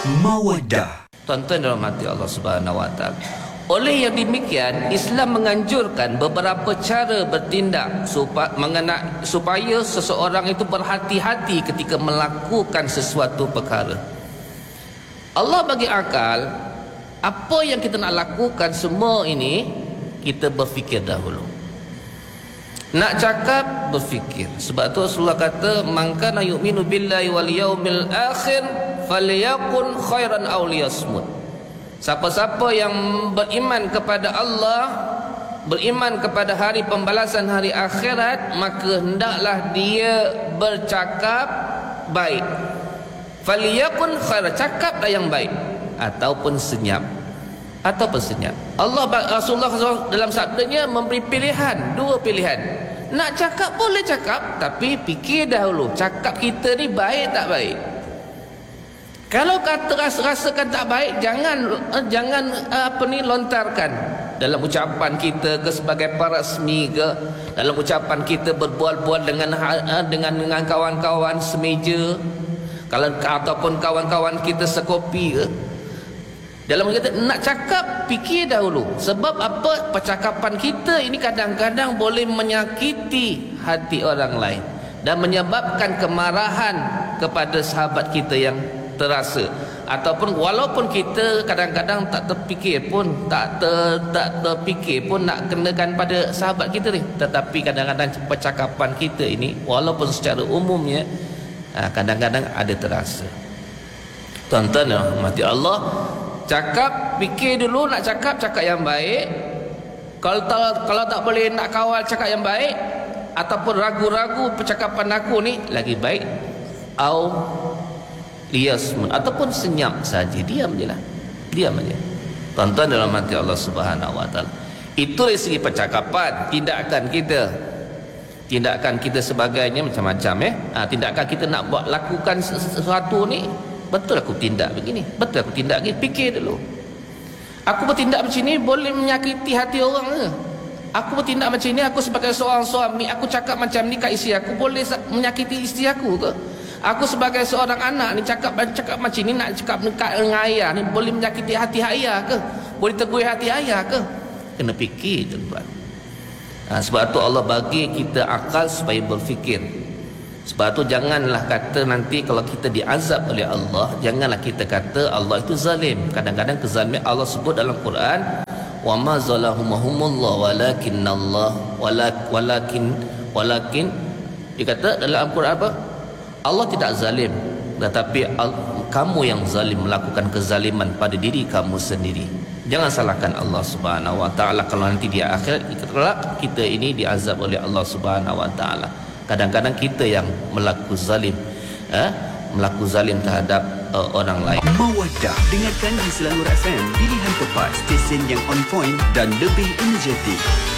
Mawaddah. Tuan-tuan dalam hati Allah Subhanahu Wa Taala. Oleh yang demikian, Islam menganjurkan beberapa cara bertindak supaya seseorang itu berhati-hati ketika melakukan sesuatu perkara. Allah bagi akal, apa yang kita nak lakukan semua ini, kita berfikir dahulu. Nak cakap, berfikir. Sebab tu Rasulullah kata, man kana yu'minu billahi wal yaumil akhir falyakun khairan aw liyasmut. Siapa-siapa yang beriman kepada Allah, beriman kepada hari pembalasan, hari akhirat, maka hendaklah dia bercakap baik. Falyakun khairan, cakaplah yang baik, ataupun senyap. Allah Rasulullah SAW dalam sabdanya memberi pilihan, dua pilihan. Nak cakap boleh cakap, tapi fikir dahulu, cakap kita ni baik tak baik. Kalau kata rasakan tak baik, jangan lontarkan dalam ucapan kita ke sebagai parasmi ke, dalam ucapan kita berbual-bual dengan kawan-kawan semeja, kalau ataupun kawan-kawan kita sekopi ke. Dalam kita nak cakap, fikir dahulu. Sebab apa? Percakapan kita ini kadang-kadang boleh menyakiti hati orang lain dan menyebabkan kemarahan kepada sahabat kita yang terasa, ataupun walaupun kita kadang-kadang tak terfikir pun tak terfikir pun nak kenakan pada sahabat kita ni, tetapi kadang-kadang percakapan kita ini walaupun secara umumnya kadang-kadang ada terasa. Tuan-tuan yang rahmati Allah, cakap, fikir dulu. Nak cakap yang baik. Kalau tak boleh nak kawal cakap yang baik, ataupun ragu-ragu percakapan aku ni, lagi baik au liyasmun, ataupun senyap saja, diam je. Tuan-tuan dalam hati Allah Subhanahu Wa Taala, itu dari segi percakapan. Tindakan kita sebagainya macam-macam tindakan kita nak buat lakukan sesuatu ni, betul aku tindak begini, betul aku tindak begini, fikir dulu. Aku bertindak macam ni boleh menyakiti hati orang ke? Aku bertindak macam ni, aku sebagai seorang suami, aku cakap macam ni kat isteri aku, boleh menyakiti isteri aku ke? Aku sebagai seorang anak ni cakap macam ni, nak cakap dekat dengan ayah ni, boleh menyakiti hati ayah ke? Boleh tegur hati ayah ke? Kena fikir, tuan-tuan. Sebab tu Allah bagi kita akal supaya berfikir. Sebab tu janganlah kata nanti kalau kita diazab oleh Allah, janganlah kita kata Allah itu zalim. Kadang-kadang kezaliman Allah sebut dalam Quran, wa ma zalahumullah walakin dia kata dalam Quran apa? Allah tidak zalim, tetapi kamu yang zalim, melakukan kezaliman pada diri kamu sendiri. Jangan salahkan Allah Subhanahu Wa Taala kalau nanti di akhirat kita ini diazab oleh Allah Subhanahu Wa Taala. Kadang-kadang kita yang melaku zalim terhadap orang lain. Mawaddah, dengarkan di Selangor FM, pilihan tepat, stesen yang on point dan lebih energetik.